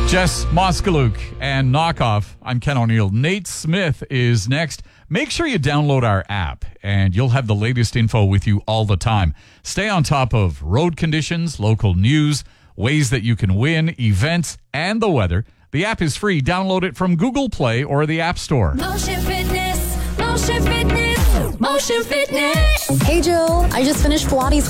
Jess Moskaluk and Knockoff. I'm Ken O'Neill. Nate Smith is next. Make sure you download our app, and you'll have the latest info with you all the time. Stay on top of road conditions, local news, ways that you can win, events, and the weather. The app is free. Download it from Google Play or the App Store. Motion Fitness, Motion Fitness, Motion Fitness. Hey, Jill. I just finished Pilates